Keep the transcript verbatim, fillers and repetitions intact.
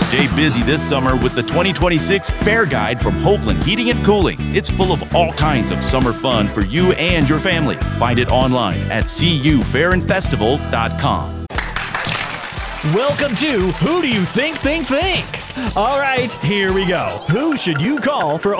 Stay busy this summer with the twenty twenty-six Fair Guide from Hopeland Heating and Cooling. It's full of all kinds of summer fun for you and your family. Find it online at c u fair and festival dot com. Welcome to Who Do You Think Think Think? All right, here we go. Who should you call for